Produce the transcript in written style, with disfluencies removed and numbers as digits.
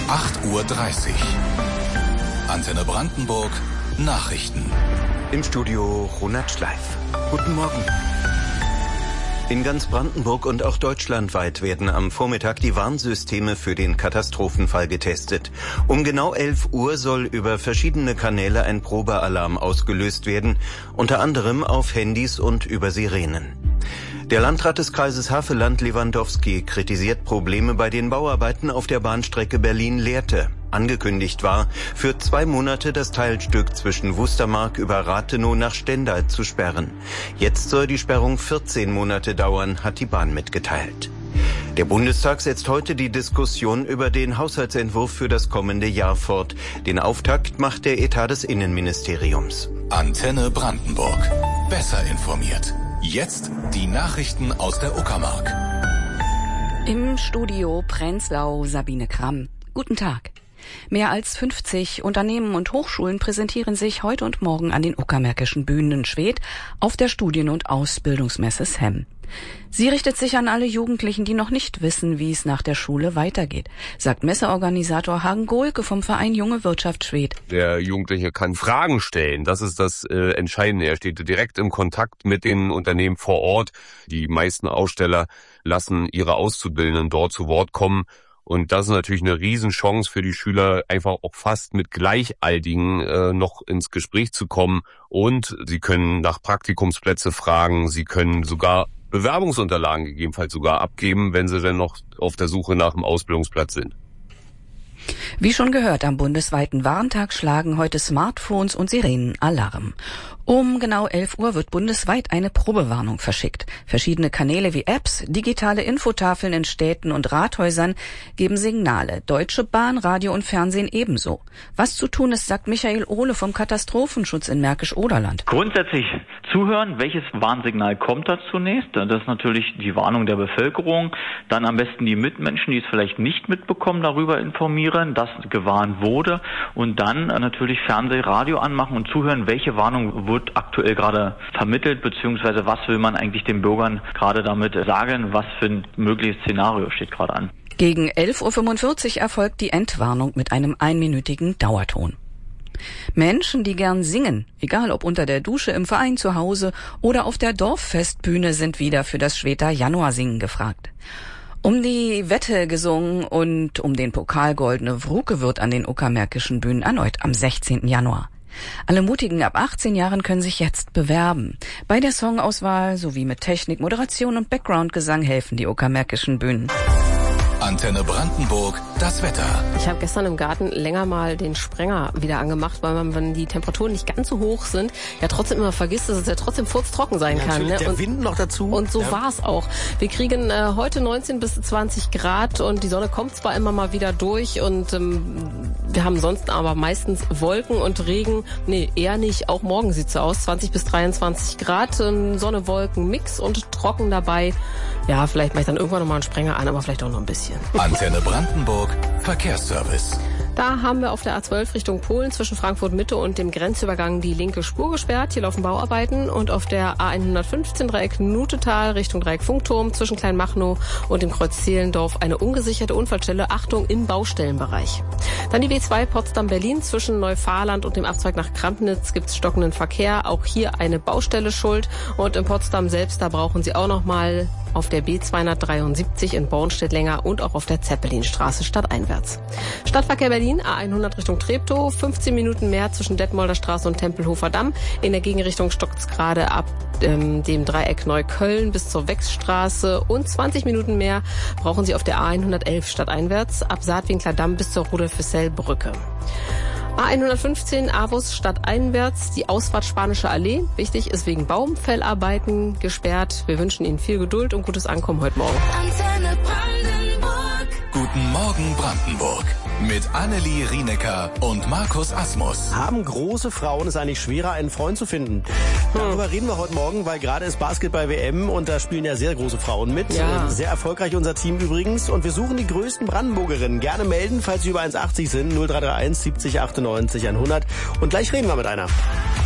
8:30 Uhr. Antenne Brandenburg Nachrichten. Im Studio Ronald Schleif. Guten Morgen. In ganz Brandenburg und auch deutschlandweit werden am Vormittag die Warnsysteme für den Katastrophenfall getestet. Um genau 11 Uhr soll über verschiedene Kanäle ein Probealarm ausgelöst werden, unter anderem auf Handys und über Sirenen. Der Landrat des Kreises Havelland, Lewandowski, kritisiert Probleme bei den Bauarbeiten auf der Bahnstrecke Berlin-Lehrte. Angekündigt war, für 2 Monate das Teilstück zwischen Wustermark über Rathenow nach Stendal zu sperren. Jetzt soll die Sperrung 14 Monate dauern, hat die Bahn mitgeteilt. Der Bundestag setzt heute die Diskussion über den Haushaltsentwurf für das kommende Jahr fort. Den Auftakt macht der Etat des Innenministeriums. Antenne Brandenburg. Besser informiert. Jetzt die Nachrichten aus der Uckermark. Im Studio Prenzlau Sabine Kramm. Guten Tag. Mehr als 50 Unternehmen und Hochschulen präsentieren sich heute und morgen an den uckermärkischen Bühnen in Schwedt auf der Studien- und Ausbildungsmesse SHEM. Sie richtet sich an alle Jugendlichen, die noch nicht wissen, wie es nach der Schule weitergeht, sagt Messeorganisator Hagen Gohlke vom Verein Junge Wirtschaft Schwedt. Der Jugendliche kann Fragen stellen, das ist das Entscheidende. Er steht direkt im Kontakt mit den Unternehmen vor Ort. Die meisten Aussteller lassen ihre Auszubildenden dort zu Wort kommen. Und das ist natürlich eine Riesenchance für die Schüler, einfach auch fast mit Gleichaltigen noch ins Gespräch zu kommen. Und sie können nach Praktikumsplätze fragen, sie können sogar Bewerbungsunterlagen gegebenenfalls sogar abgeben, wenn sie dann noch auf der Suche nach einem Ausbildungsplatz sind. Wie schon gehört, am bundesweiten Warntag schlagen heute Smartphones und Sirenen Alarm. Um genau 11 Uhr wird bundesweit eine Probewarnung verschickt. Verschiedene Kanäle wie Apps, digitale Infotafeln in Städten und Rathäusern geben Signale. Deutsche Bahn, Radio und Fernsehen ebenso. Was zu tun ist, sagt Michael Ohle vom Katastrophenschutz in Märkisch-Oderland. Grundsätzlich zuhören, welches Warnsignal kommt da zunächst. Das ist natürlich die Warnung der Bevölkerung. Dann am besten die Mitmenschen, die es vielleicht nicht mitbekommen, darüber informieren, dass gewarnt wurde. Und dann natürlich Fernseh, Radio anmachen und zuhören, welche Warnung wird aktuell gerade vermittelt, beziehungsweise was will man eigentlich den Bürgern gerade damit sagen, was für ein mögliches Szenario steht gerade an. Gegen 11:45 Uhr erfolgt die Entwarnung mit einem 1-minütigen Dauerton. Menschen, die gern singen, egal ob unter der Dusche, im Verein zu Hause oder auf der Dorffestbühne, sind wieder für das Schwedter Januarsingen gefragt. Um die Wette gesungen und um den Pokal Goldene Wruke wird an den uckermärkischen Bühnen erneut am 16. Januar. Alle Mutigen ab 18 Jahren können sich jetzt bewerben. Bei der Songauswahl sowie mit Technik, Moderation und Backgroundgesang helfen die uckermärkischen Bühnen. Antenne Brandenburg, das Wetter. Ich habe gestern im Garten länger mal den Sprenger wieder angemacht, weil man, wenn die Temperaturen nicht ganz so hoch sind, ja trotzdem immer vergisst, dass es ja trotzdem furztrocken sein kann. Ne? Der Wind noch dazu. Und so war es auch. Wir kriegen heute 19 bis 20 Grad und die Sonne kommt zwar immer mal wieder durch und wir haben sonst aber meistens Wolken und Regen. Nee, eher nicht. Auch morgen sieht's so aus. 20 bis 23 Grad, Sonne, Wolken, Mix und trocken dabei. Ja, vielleicht mache ich dann irgendwann nochmal einen Sprenger an, aber vielleicht auch noch ein bisschen. Antenne Brandenburg, Verkehrsservice. Da haben wir auf der A12 Richtung Polen zwischen Frankfurt Mitte und dem Grenzübergang die linke Spur gesperrt. Hier laufen Bauarbeiten. Und auf der A115 Dreieck Nutetal Richtung Dreieck Funkturm zwischen Kleinmachnow und dem Kreuz Zehlendorf eine ungesicherte Unfallstelle. Achtung, im Baustellenbereich. Dann die B2 Potsdam-Berlin zwischen Neufahrland und dem Abzweig nach Krampnitz gibt es stockenden Verkehr. Auch hier eine Baustelle schuld. Und in Potsdam selbst, da brauchen Sie auch noch mal auf der B273 in Bornstedt länger und auch auf der Zeppelinstraße stadteinwärts. Stadtverkehr Berlin, A100 Richtung Treptow, 15 Minuten mehr zwischen Detmolder Straße und Tempelhofer Damm. In der Gegenrichtung stockt's gerade ab dem Dreieck Neukölln bis zur Wechsstraße und 20 Minuten mehr brauchen Sie auf der A111 stadteinwärts ab Saatwinkler Damm bis zur Rudolf-Wissell-Brücke. A115 Avus stadteinwärts, die Ausfahrt Spanische Allee. Wichtig ist wegen Baumfellarbeiten gesperrt. Wir wünschen Ihnen viel Geduld und gutes Ankommen heute Morgen. Antenne Brandenburg. Guten Morgen Brandenburg. Mit Annelie Rienecker und Markus Asmus. Haben große Frauen es eigentlich schwerer, einen Freund zu finden? Darüber reden wir heute Morgen, weil gerade ist Basketball-WM und da spielen ja sehr große Frauen mit. Ja. Sehr erfolgreich unser Team übrigens. Und wir suchen die größten Brandenburgerinnen. Gerne melden, falls Sie über 1,80 sind. 0331 70 98 100. Und gleich reden wir mit einer.